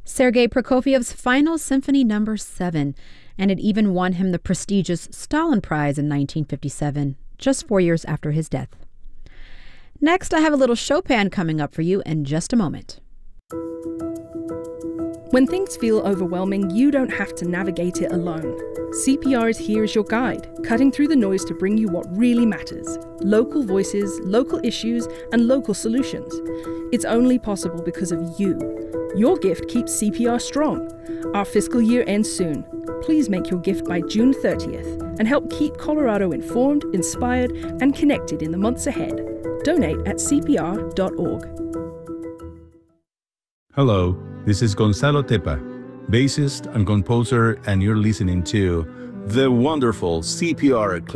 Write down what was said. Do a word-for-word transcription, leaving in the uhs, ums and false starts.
Sergei Prokofiev's Final Symphony Number seven, and it even won him the prestigious Stalin Prize in nineteen fifty-seven, just four years after his death. Next, I have a little Chopin coming up for you in just a moment. When things feel overwhelming, you don't have to navigate it alone. C P R is here as your guide, cutting through the noise to bring you what really matters. Local voices, local issues, and local solutions. It's only possible because of you. Your gift keeps C P R strong. Our fiscal year ends soon. Please make your gift by June thirtieth and help keep Colorado informed, inspired, and connected in the months ahead. Donate at C P R dot org. Hello, this is Gonzalo Tepa, bassist and composer, and you're listening to the wonderful C P R